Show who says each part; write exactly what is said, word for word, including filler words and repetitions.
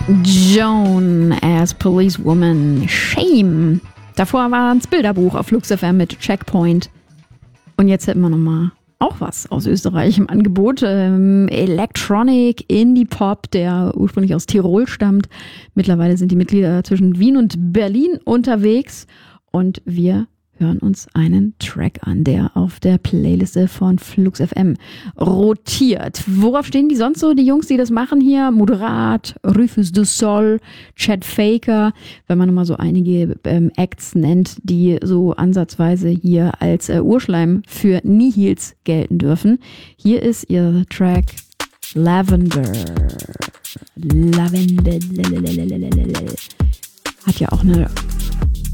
Speaker 1: Joan as Policewoman. Shame. Davor war ein Bilderbuch auf Flux F M mit Checkpoint. Und jetzt hätten wir nochmal auch was aus Österreich im Angebot. Ähm, Electronic Indie Pop, der ursprünglich aus Tirol stammt. Mittlerweile sind die Mitglieder zwischen Wien und Berlin unterwegs. Und wir hören uns einen Track an, der auf der Playliste von Flux F M rotiert. Worauf stehen die sonst so, die Jungs, die das machen hier? Moderat, Rufus du Sol, Chad Faker, wenn man nochmal so einige ähm, Acts nennt, die so ansatzweise hier als äh, Urschleim für Nihils gelten dürfen. Hier ist ihr Track Lavender. Lavender. Hat ja auch eine